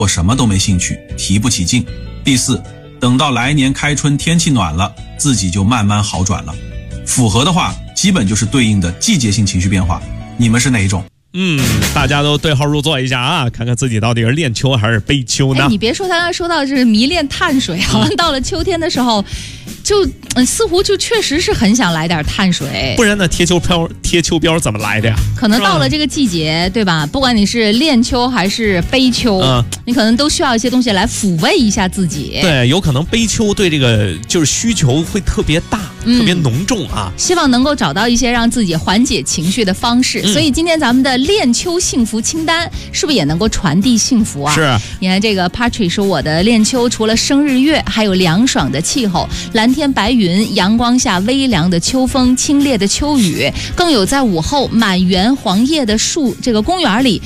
或什么都没兴趣，提不起劲。第四，等到来年开春天气暖了，自己就慢慢好转了。符合的话，基本就是对应的季节性情绪变化。你们是哪一种？ 大家都对号入座一下啊，看看自己到底是恋秋还是悲秋呢？ 你别说，他刚才说到是迷恋碳水，好像到了秋天的时候，就似乎就确实是很想来点碳水。 不然呢，贴秋膘怎么来的呀？ 可能到了这个季节，对吧？不管你是恋秋还是悲秋，你可能都需要一些东西来抚慰一下自己。 对，有可能悲秋对这个就是需求会特别大，特别浓重啊。 希望能够找到一些让自己缓解情绪的方式。所以今天咱们的恋秋幸福清单是不是也能够传递幸福啊？ 是。 你看这个 Patrick 说，我的恋秋除了生日月，还有凉爽的气候，蓝天白云，阳光下微凉的秋风，清冽的秋雨，更有在午后满园黄叶的这个公园里